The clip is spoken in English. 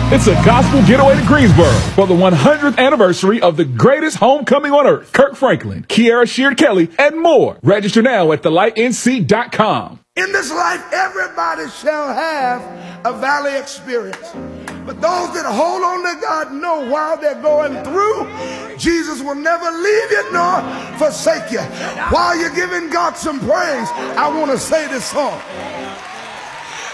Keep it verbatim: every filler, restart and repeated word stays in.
It's a gospel getaway to Greensboro for the one hundredth anniversary of the greatest homecoming on earth. Kirk Franklin, Kiara Sheard Kelly, and more. Register now at the light n c dot com. In this life, everybody shall have a valley experience. But those that hold on to God know while they're going through, Jesus will never leave you nor forsake you. While you're giving God some praise, I want to say this song.